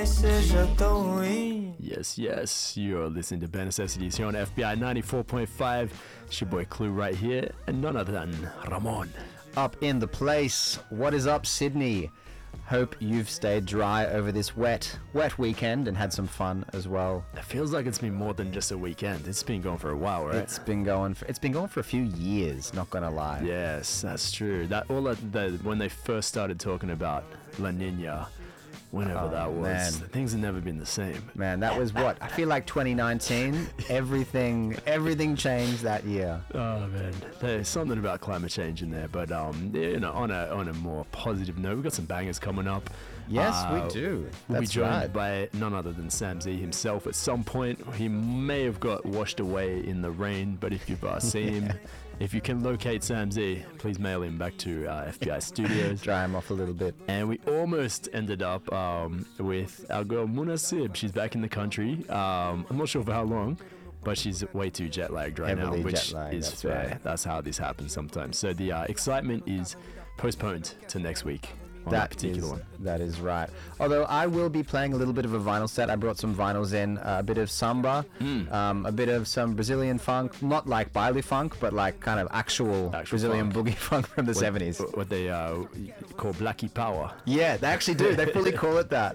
Yes, you're listening to Bare Necessities here on FBI 94.5. It's your boy Clue right here, and none other than Ramon. Up in the place. What is up, Sydney? Hope you've stayed dry over this wet weekend and had some fun as well. It feels like it's been more than just a weekend. It's been going for a while, right? It's been going for a few years, not gonna lie. Yes, that's true. When they first started talking about La Nina, whenever that was, man. Things have never been the same. Man, that was what? I feel like 2019, everything changed that year. Oh man, there's something about climate change in there, but on a more positive note, we've got some bangers coming up. Yes, we do. We'll be That's joined right. by none other than Sam Z himself at some point. He may have got washed away in the rain, but if you've seen him, if you can locate Sam Z, please mail him back to FBI Studios. Dry him off a little bit. And we almost ended up with our girl Munasib. She's back in the country. I'm not sure for how long, but she's way too jet lagged right Heavily now, which jet-lagged, is that's fair. right. That's how this happens sometimes. So the excitement is postponed to next week on that particular one. That is right. Although I will be playing a little bit of a vinyl set. I brought some vinyls in, a bit of samba, a bit of some Brazilian funk, not like baile funk, but like kind of actual Brazilian funk. boogie funk from the 70s. What they call Blackie Power. Yeah, they actually do. They fully call it that.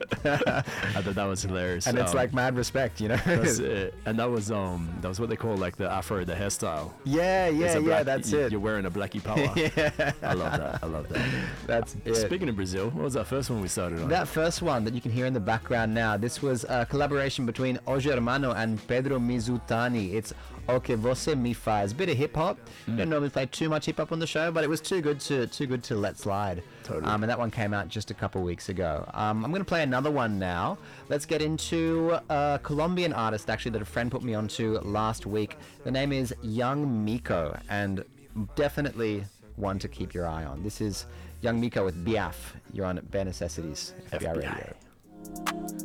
I thought that was hilarious. And it's like mad respect, you know? That's it. And that was what they call like the afro, the hairstyle. Yeah, that's it. You're wearing a Blackie Power. Yeah. I love that. That's it. Speaking of Brazil, what was that first one we started on? That first one that you can hear in the background now, this was a collaboration between O Germano and Pedro Mizutani. It's O Que Você Me Faz. Bit of hip hop. Don't normally play too much hip hop on the show, but it was too good to let slide. Totally. And that one came out just a couple weeks ago. I'm going to play another one now. Let's get into a Colombian artist actually that a friend put me onto last week. The name is Young Miko, and definitely one to keep your eye on. This is Young Miko with Biaf. You're on Bare Necessities, FBI Radio.